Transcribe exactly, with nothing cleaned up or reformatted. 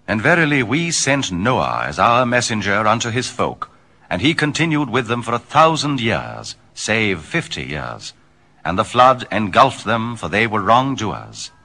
And verily we sent Noah as our messenger unto his folk, and he continued with them for a thousand years, save fifty years. And the flood engulfed them, for they were wrongdoers.